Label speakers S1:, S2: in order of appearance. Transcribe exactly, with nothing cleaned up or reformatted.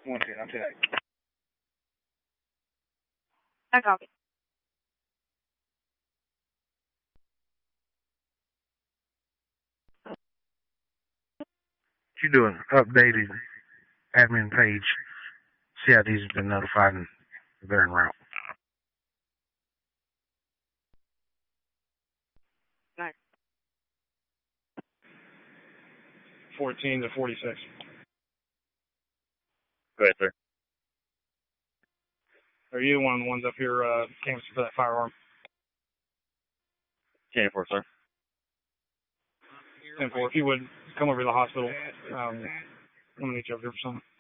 S1: One ten, I'm ten.
S2: I copy.
S1: You're doing updated admin page. C I Ds have been notified and they're en route.
S2: Nice.
S3: fourteen to forty-six.
S4: Go ahead, sir.
S3: Are you one of the ones up here uh, canvassing for that firearm?
S4: ten four, sir.
S3: ten four, if you would come over to the hospital, um, I'm going to need you over here for something.